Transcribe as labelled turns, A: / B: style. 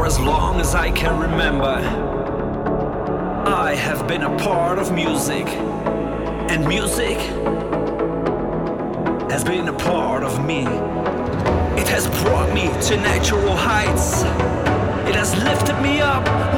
A: as long as I can remember, I have been a part of music, and music has been a part of me. It has brought me to natural heights. It has lifted me up